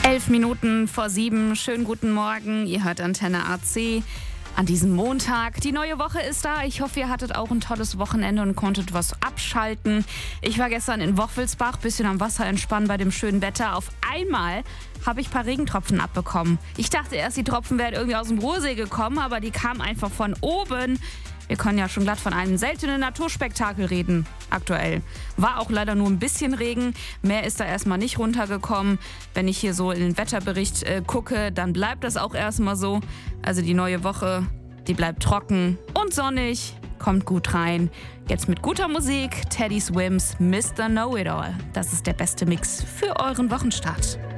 11:11. Schönen guten Morgen. Ihr hört Antenne AC an diesem Montag. Die neue Woche ist da. Ich hoffe, ihr hattet auch ein tolles Wochenende und konntet was abschalten. Ich war gestern in Wochwilsbach, bisschen am Wasser entspannen bei dem schönen Wetter. Auf einmal habe ich ein paar Regentropfen abbekommen. Ich dachte erst, die Tropfen wären irgendwie aus dem Ruhrsee gekommen, aber die kamen einfach von oben. Wir können ja schon glatt von einem seltenen Naturspektakel reden, aktuell. War auch leider nur ein bisschen Regen, mehr ist da erstmal nicht runtergekommen. Wenn ich hier so in den Wetterbericht gucke, dann bleibt das auch erstmal so. Also die neue Woche, die bleibt trocken und sonnig, kommt gut rein. Jetzt mit guter Musik, Teddy Swims, Mr. Know-It-All. Das ist der beste Mix für euren Wochenstart.